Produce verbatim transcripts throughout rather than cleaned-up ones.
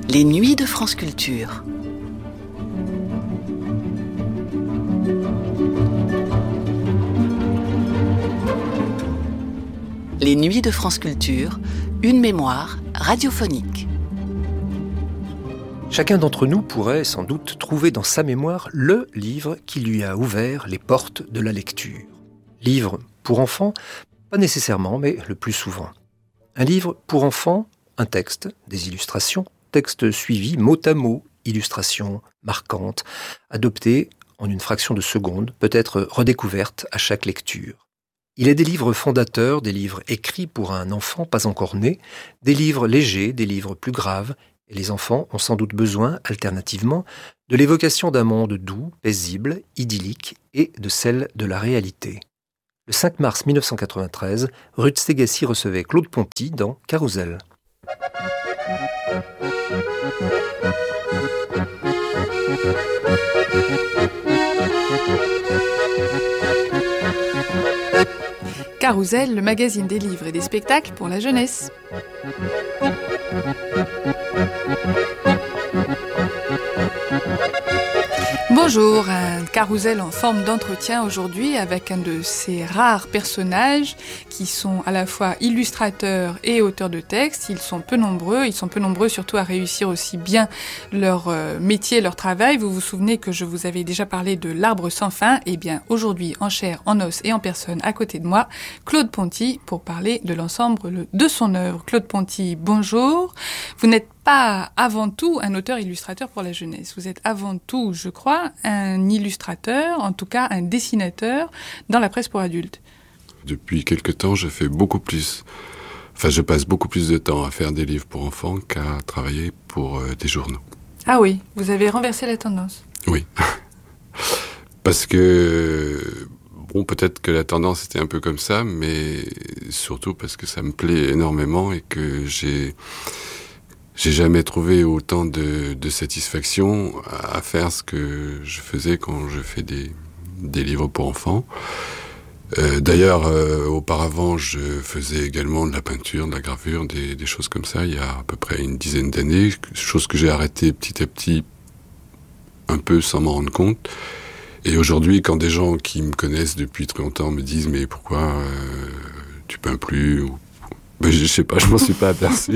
Les nuits de France Culture. Les nuits de France Culture, une mémoire radiophonique. Chacun d'entre nous pourrait sans doute trouver dans sa mémoire le livre qui lui a ouvert les portes de la lecture. Livre pour enfants, pas nécessairement, mais le plus souvent. Un livre pour enfants, un texte, des illustrations, texte suivi mot à mot, illustrations marquantes, adoptées en une fraction de seconde, peut-être redécouvertes à chaque lecture. Il est des livres fondateurs, des livres écrits pour un enfant pas encore né, des livres légers, des livres plus graves, et les enfants ont sans doute besoin, alternativement, de l'évocation d'un monde doux, paisible, idyllique et de celle de la réalité. Le cinq mars mille neuf cent quatre-vingt-treize, Ruth Segassi recevait Claude Ponty dans Carousel. Carousel, le magazine des livres et des spectacles pour la jeunesse. Bonjour, un Carousel en forme d'entretien aujourd'hui avec un de ces rares personnages qui sont à la fois illustrateurs et auteurs de textes. Ils sont peu nombreux, ils sont peu nombreux surtout à réussir aussi bien leur euh, métier, leur travail. Vous vous souvenez que je vous avais déjà parlé de L'Arbre sans fin. Eh bien aujourd'hui, en chair, en os et en personne à côté de moi, Claude Ponty pour parler de l'ensemble de son œuvre. Claude Ponty, bonjour. Vous n'êtes pas avant tout un auteur-illustrateur pour la jeunesse. Vous êtes avant tout, je crois, un illustrateur, en tout cas un dessinateur dans la presse pour adultes. Depuis quelque temps, je fais beaucoup plus... Enfin, je passe beaucoup plus de temps à faire des livres pour enfants qu'à travailler pour euh, des journaux. Ah oui, vous avez renversé la tendance. Oui. Parce que... Bon, peut-être que la tendance était un peu comme ça, mais surtout parce que ça me plaît énormément et que j'ai... J'ai jamais trouvé autant de, de satisfaction à faire ce que je faisais quand je fais des, des livres pour enfants. Euh, d'ailleurs, euh, auparavant, je faisais également de la peinture, de la gravure, des, des choses comme ça, il y a à peu près une dizaine d'années, chose que j'ai arrêtée petit à petit, un peu sans m'en rendre compte. Et aujourd'hui, quand des gens qui me connaissent depuis très longtemps me disent « mais pourquoi euh, tu peins plus ?» ou ben, je sais pas, je m'en suis pas aperçu.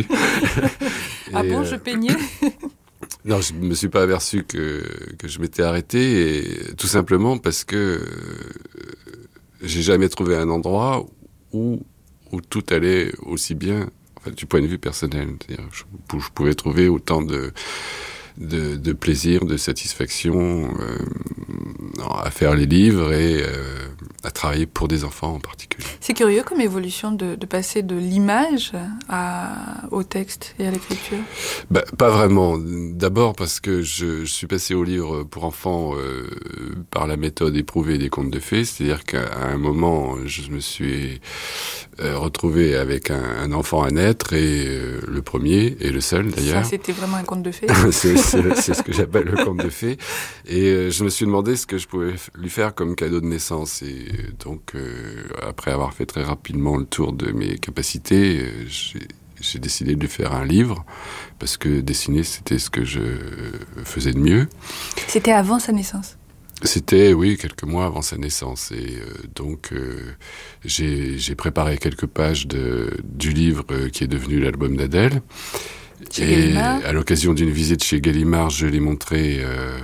Ah bon, euh, je peignais Non, je me suis pas aperçu que que je m'étais arrêté, et tout simplement parce que euh, j'ai jamais trouvé un endroit où où tout allait aussi bien, enfin, du point de vue personnel. C'est-à-dire, je, je pouvais trouver autant de de, de plaisir, de satisfaction euh, à faire les livres et euh, à travailler pour des enfants en particulier. C'est curieux comme évolution de, de passer de l'image à, au texte et à l'écriture. Bah, pas vraiment. D'abord parce que je, je suis passé au livre pour enfants euh, par la méthode éprouvée des contes de fées, c'est-à-dire qu'à un moment, je me suis euh, retrouvé avec un, un enfant à naître, et euh, le premier et le seul d'ailleurs. Ça, c'était vraiment un conte de fées. c'est, c'est, c'est ce que j'appelle le conte de fées. Et euh, je me suis demandé ce que je pouvais lui faire comme cadeau de naissance. Et donc, euh, après avoir fait très rapidement le tour de mes capacités, euh, j'ai, j'ai décidé de lui faire un livre, parce que dessiner, c'était ce que je faisais de mieux. C'était avant sa naissance? C'était, oui, quelques mois avant sa naissance. Et euh, donc, euh, j'ai, j'ai préparé quelques pages de, du livre euh, qui est devenu l'album d'Adèle. Chez et Gallimard. À l'occasion d'une visite chez Gallimard, je l'ai montré euh,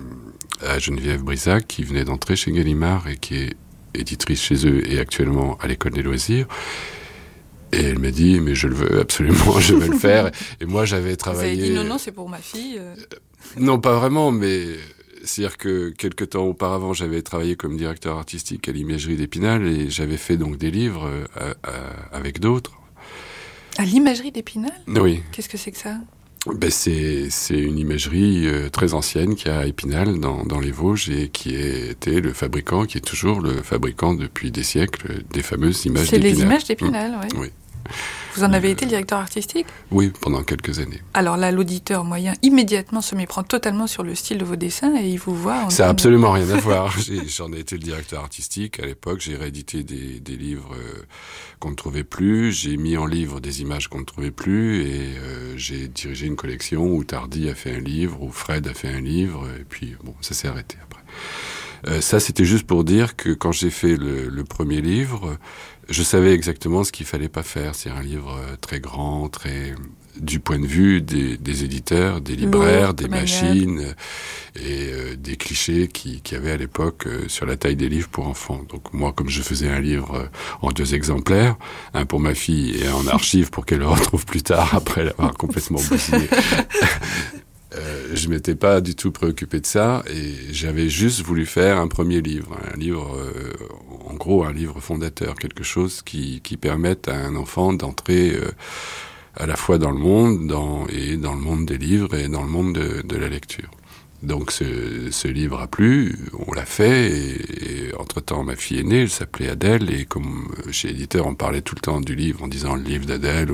à Geneviève Brisac, qui venait d'entrer chez Gallimard et qui est éditrice chez eux et actuellement à l'école des loisirs. Et elle m'a dit, mais je le veux absolument, je vais le faire. Et moi, j'avais travaillé... Vous avez dit, non, non, c'est pour ma fille. Euh... Non, pas vraiment, mais... C'est-à-dire que quelque temps auparavant, j'avais travaillé comme directeur artistique à l'imagerie d'Épinal, et j'avais fait donc des livres à, à, avec d'autres. À l'imagerie d'Épinal ? Oui. Qu'est-ce que c'est que ça ? Ben c'est, c'est une imagerie euh, très ancienne qui a à Épinal, dans, dans les Vosges, et qui était le fabricant, qui est toujours le fabricant depuis des siècles, des fameuses images c'est d'Épinal. C'est les images d'Épinal, mmh. oui. Oui. Vous en avez été le directeur artistique ? Oui, pendant quelques années. Alors là, l'auditeur moyen, immédiatement, se méprend totalement sur le style de vos dessins et il vous voit... En Ça n'a absolument rien à voir. J'ai, j'en ai été le directeur artistique. À l'époque, j'ai réédité des, des livres euh, qu'on ne trouvait plus. J'ai mis en livre des images qu'on ne trouvait plus. Et euh, j'ai dirigé une collection où Tardy a fait un livre, où Fred a fait un livre. Et puis, bon, ça s'est arrêté après. Euh, ça, c'était juste pour dire que quand j'ai fait le, le premier livre... Je savais exactement ce qu'il fallait pas faire. C'est un livre très grand, très du point de vue des, des éditeurs, des libraires, Lourd, des machines maniaque. et euh, des clichés qui, qui avaient à l'époque euh, sur la taille des livres pour enfants. Donc moi, comme je faisais un livre euh, en deux exemplaires, un pour ma fille et un en archive pour qu'elle le retrouve plus tard après l'avoir complètement bousillé. Euh, je m'étais pas du tout préoccupé de ça et j'avais juste voulu faire un premier livre, un livre, euh, en gros un livre fondateur, quelque chose qui, qui permette à un enfant d'entrer euh, à la fois dans le monde dans, et dans le monde des livres et dans le monde de, de la lecture. Donc ce, ce livre a plu, on l'a fait, et, et entre-temps ma fille est née, elle s'appelait Adèle, et comme chez l'éditeur on parlait tout le temps du livre en disant le livre d'Adèle,